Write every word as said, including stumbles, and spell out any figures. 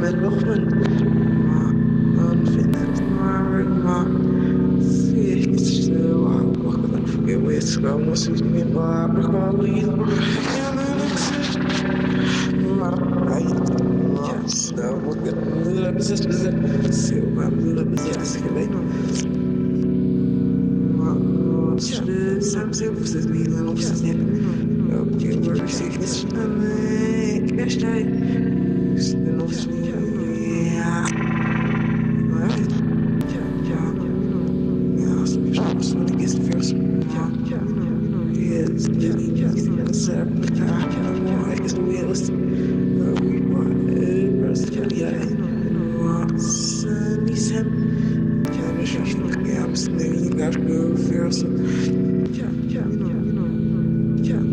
met Lochman. Dan vind ik maar, maar zie ik niet stil. Ik mag het ook verkeerd weten. Ik moet het niet meer maar ik ga niet. Ja, nee, niks. Maar hij ja, stel wat ik wil bezet bezet. Zie maar wil bezet is geleden. Maar ja, sam sam bezet niet en op zes niet. Oké, maar ik zie niet. Nee, ik best hij. En of zo ja. Maar ja, ja. Ja, so ich habe so eine Geste für so. Ja, ja. Jetzt, ja, ja, ja, sehr gut. Ja, ja, ich ist mir ist. We were first ja, was nicht hem. Ja, wir schon ja, müssen wir gar für so. Ja, ja, ja. Ja.